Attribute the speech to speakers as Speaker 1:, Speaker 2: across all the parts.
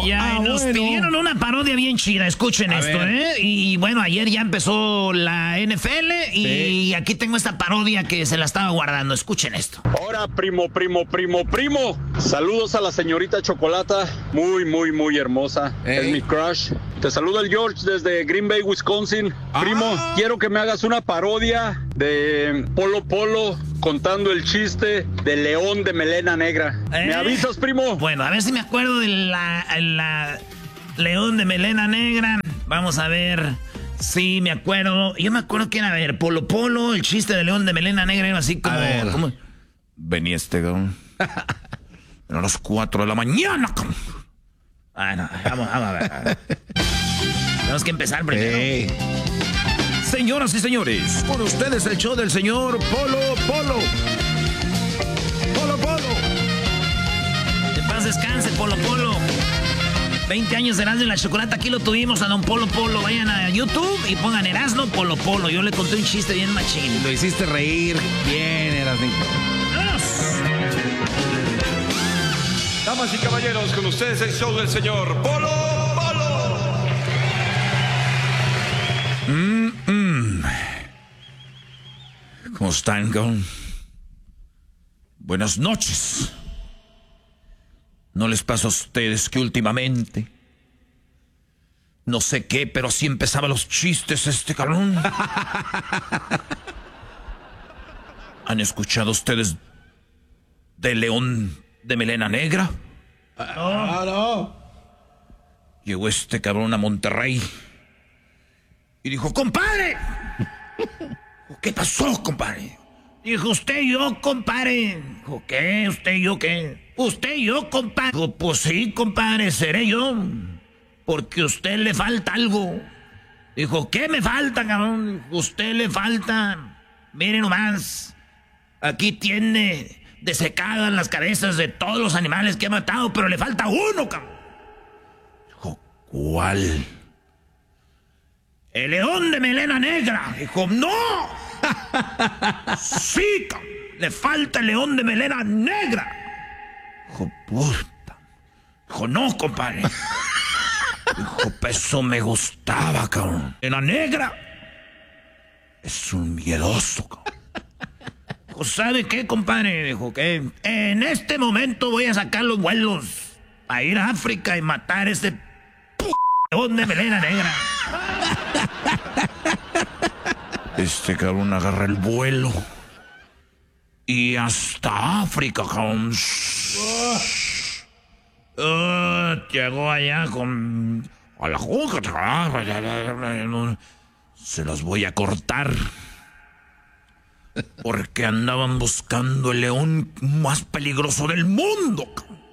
Speaker 1: Ya, nos pidieron una parodia bien chida, escuchen esto, ¿eh? Y bueno, ayer ya empezó la NFL y aquí tengo esta parodia que se la estaba guardando, escuchen esto.
Speaker 2: Hola, primo. Saludos a la señorita Chocolata, muy hermosa, es mi crush. Te saluda el George desde Green Bay, Wisconsin. Primo, quiero que me hagas una parodia de Polo Polo contando el chiste del león de melena negra. ¿Me avisas, primo?
Speaker 1: Bueno, a ver si me acuerdo de la león de melena negra. Vamos a ver. Sí, me acuerdo. Yo me acuerdo que era, a ver, Polo Polo, el chiste del león de melena negra era así como... Venía este león a las 4 de la mañana. No, vamos a ver. Tenemos que empezar primero. Señoras y señores, con ustedes el show del señor Polo Polo. Polo Polo. De paz descanse, Polo Polo. 20 años de Erasmo y la Chocolata, aquí lo tuvimos a don Polo Polo. Vayan a YouTube y pongan Erasmo Polo Polo. Yo le conté un chiste bien machín.
Speaker 3: Lo hiciste reír bien, Erasmo.
Speaker 4: Damas y caballeros, con ustedes el show del señor Polo Polo.
Speaker 1: ¿Cómo están, cabrón? Buenas noches. ¿No les pasa a ustedes que últimamente, no sé qué, pero así empezaba los chistes este cabrón? ¿Han escuchado ustedes de león de melena negra?
Speaker 3: No.
Speaker 1: Llegó este cabrón a Monterrey y dijo, ¡compadre! ¿Qué pasó, compadre? Dijo, usted y yo, compadre. Dijo, ¿qué? ¿Usted y yo qué? Usted y yo, compadre. Dijo, pues sí, compadre, seré yo. Porque a usted le falta algo. Dijo, ¿qué me falta, cabrón? Dijo, usted le falta. Mire nomás. Aquí tiene desecadas las cabezas de todos los animales que ha matado, pero le falta uno, cabrón. Dijo, ¿cuál? El león de melena negra. Dijo, ¡no! Sí, cabrón. Le falta el león de melena negra. Dijo, puta. Dijo, no, compadre. Dijo, eso me gustaba, cabrón. Melena negra es un miedoso, cabrón. Dijo, ¿sabe qué, compadre? Dijo, que en este momento voy a sacar los vuelos a ir a África y matar ese león de melena negra. Este cabrón agarra el vuelo y hasta África, cabrón. Llegó allá con... A la se las voy a cortar. Porque andaban buscando el león más peligroso del mundo.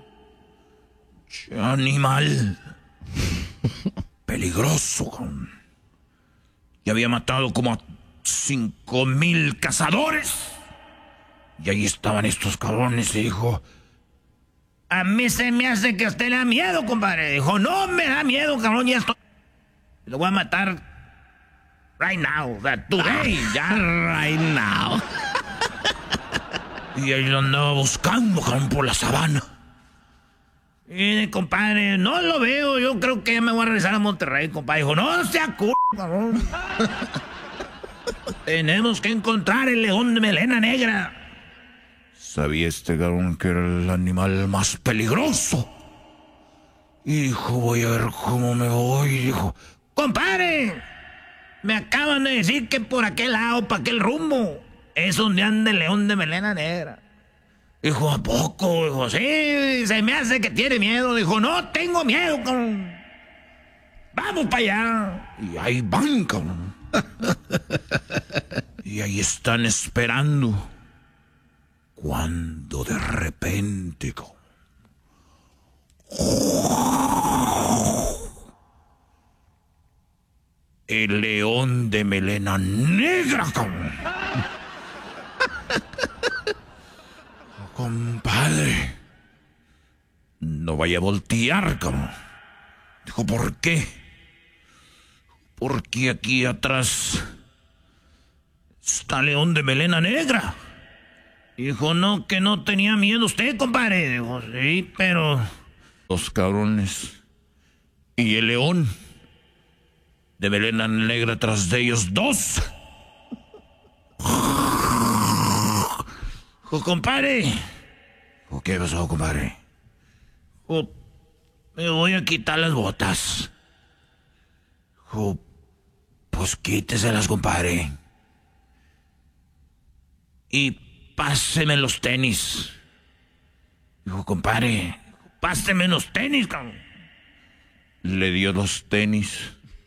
Speaker 1: Animal peligroso. Y había matado como a 5,000 cazadores. Y ahí estaban estos cabrones y dijo, a mí se me hace que a usted le da miedo, compadre. Dijo, no me da miedo, cabrón, ya estoy... Lo voy a matar right now, today, ya right now. Y ahí lo andaba buscando, cabrón, por la sabana. Y compadre, no lo veo, yo creo que ya me voy a regresar a Monterrey, compadre. Dijo, no sea cabrón. Tenemos que encontrar el león de melena negra. Sabía este cabrón que era el animal más peligroso. Y dijo, voy a ver cómo me voy. Y dijo, compadre, me acaban de decir que por aquel lado, para aquel rumbo, es donde anda el león de melena negra. Dijo, ¿a poco? Dijo, sí, se me hace que tiene miedo. Dijo, no tengo miedo, cabrón. Vamos para allá. Y ahí van, cabrón. Y ahí están esperando. Cuando de repente, cabrón, el león de melena negra, cabrón. Compadre, no vaya a voltear, cabrón. Dijo, ¿por qué? Porque aquí atrás está león de melena negra. Dijo, no, que no tenía miedo usted, compadre. Dijo, sí, pero los cabrones Y el león de melena negra tras de ellos 2. Compadre. ¿Qué pasó, compadre? Me voy a quitar las botas. Pues quíteselas, compadre. Y páseme los tenis. Dijo, compadre, páseme los tenis, cabrón. Le dio los tenis.